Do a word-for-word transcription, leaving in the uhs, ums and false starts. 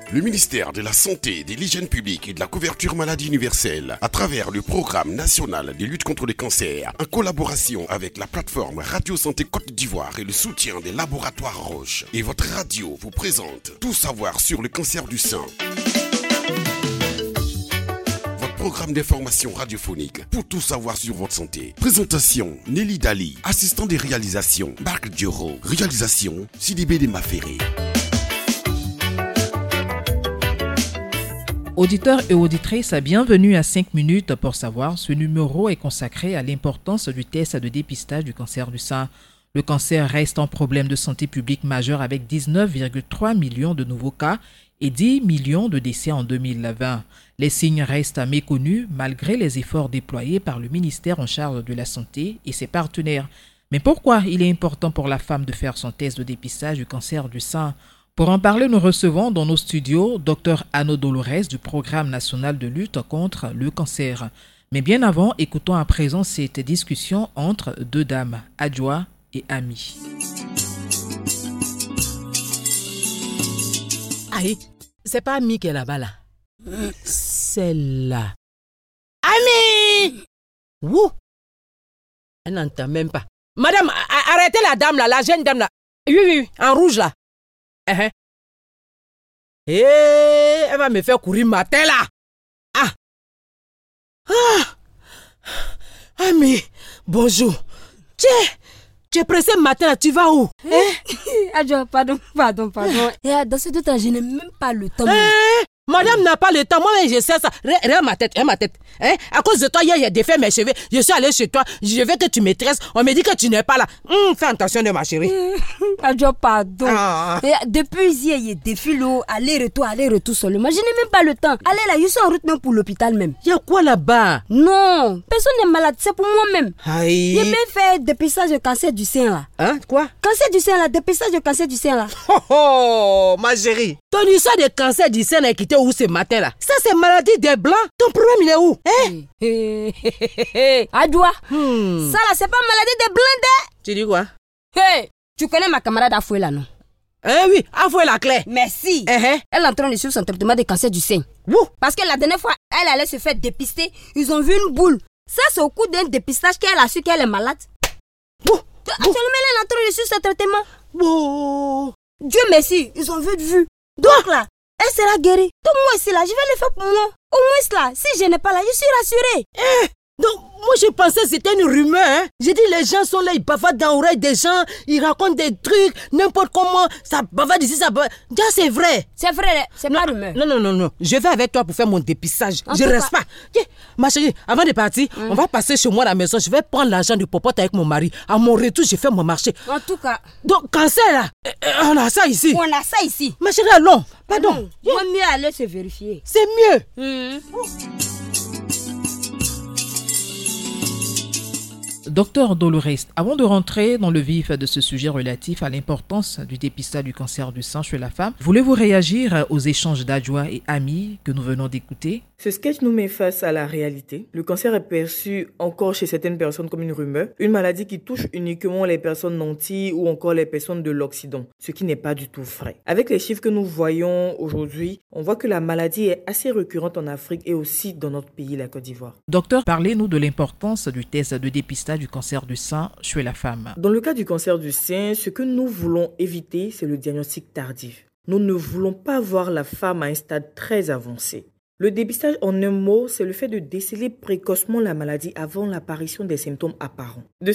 Le ministère de la Santé, de l'Hygiène publique et de la couverture maladie universelle, à travers le programme national de lutte contre le cancer, en collaboration avec la plateforme Radio Santé Côte d'Ivoire et le soutien des laboratoires Roche, et votre radio vous présente Tout savoir sur le cancer du sein. Votre programme d'information radiophonique pour tout savoir sur votre santé. Présentation Nelly Dali, assistant de réalisation Marc Dioro, réalisation Sidibé de Maféré. Auditeurs et auditrices, bienvenue à cinq minutes pour savoir. Ce numéro est consacré à l'importance du test de dépistage du cancer du sein. Le cancer reste un problème de santé publique majeur avec dix-neuf virgule trois millions de nouveaux cas et dix millions de décès en deux mille vingt. Les signes restent méconnus malgré les efforts déployés par le ministère en charge de la santé et ses partenaires. Mais pourquoi il est important pour la femme de faire son test de dépistage du cancer du sein ? Pour en parler, nous recevons dans nos studios Dr Anno Dolores du Programme national de lutte contre le cancer. Mais bien avant, écoutons à présent cette discussion entre deux dames, Adjoa et Ami. Aïe, c'est pas Ami qui est là-bas là. C'est là. Ami! Wouh! Elle n'entend même pas. Madame, arrêtez la dame là, la jeune dame là. Oui, oui, oui, en rouge là. Uh-huh. Et elle va me faire courir matin là. Ah. Ah. Ami, bonjour. Tu es, tu es pressé matin là, tu vas où? Eh? Adjoa, pardon, pardon, pardon. Et dans ce temps, je n'ai même pas le temps. Eh? Madame n'a pas le temps, moi je sais ça. Regarde ma tête, regarde ma tête. Hein? À cause de toi, hier, j'ai défait mes cheveux. Je suis allée chez toi, je veux que tu me tresses. On me dit que tu n'es pas là. Hum, fais attention de ma chérie. Adjoa, pardon. Ah. Et depuis hier, il défile l'eau, aller-retour, aller-retour seulement. Je n'ai même pas le temps. Allez là, je suis en route même pour l'hôpital même. Il y a quoi là-bas? Non, personne n'est malade, c'est pour moi-même. Aïe. J'ai même fait dépistage de cancer du sein là. Hein? Quoi? Cancer du sein là, dépistage de cancer du sein là. Oh oh, ma chérie. Ton histoire de cancer du sein est quittée où ce matin là? Ça c'est maladie des blancs. Ton problème il est où? Hein? Hé, hé, hé, hé. Adjoa, Hmm. ça là c'est pas maladie des blancs. Tu dis quoi? Hé, tu connais ma camarade Afoué là non? Eh oui, avouez la clé. Merci. Eh eh. Elle est en train de suivre son traitement de cancer du sein. Wouh. Parce que la dernière fois, elle allait se faire dépister. Ils ont vu une boule. Ça, c'est au cours d'un dépistage qu'elle a su qu'elle est malade. Wouh. Actuellement, elle est en train de suivre son traitement. Wouh. Dieu merci, ils ont vu de vue. Donc là, elle sera guérie. Donc moi ici là, je vais le faire pour moi. Au moins là, si je n'ai pas là, je suis rassurée. Eh. Donc, moi je pensais que c'était une rumeur. Hein? J'ai dit les gens sont là, ils bavardent dans l'oreille des gens, ils racontent des trucs, n'importe comment, ça bavarde ici, ça bavarde. Déjà c'est vrai. C'est vrai, c'est pas rumeur. Non, non, non, non. Je vais avec toi pour faire mon dépistage. En je tout reste cas- pas. Tiens, ma chérie, avant de partir, Hum. on va passer chez moi à la maison. Je vais prendre l'argent du popote avec mon mari. À mon retour, je fais mon marché. En tout cas, Donc, cancer là, euh, euh, on a ça ici. on a ça ici. Ma chérie, allons. Pardon. Hum, Vaut mieux aller se vérifier. C'est mieux. Hum. Docteur Dolores, avant de rentrer dans le vif de ce sujet relatif à l'importance du dépistage du cancer du sein chez la femme, voulez-vous réagir aux échanges d'Adjoa et Ami que nous venons d'écouter? Ce sketch nous met face à la réalité. Le cancer est perçu encore chez certaines personnes comme une rumeur, une maladie qui touche uniquement les personnes nanties ou encore les personnes de l'Occident, ce qui n'est pas du tout vrai. Avec les chiffres que nous voyons aujourd'hui, on voit que la maladie est assez récurrente en Afrique et aussi dans notre pays, la Côte d'Ivoire. Docteur, parlez-nous de l'importance du test de dépistage du cancer du sein chez la femme. Dans le cas du cancer du sein, ce que nous voulons éviter, c'est le diagnostic tardif. Nous ne voulons pas voir la femme à un stade très avancé. Le dépistage, en un mot, c'est le fait de déceler précocement la maladie avant l'apparition des symptômes apparents. De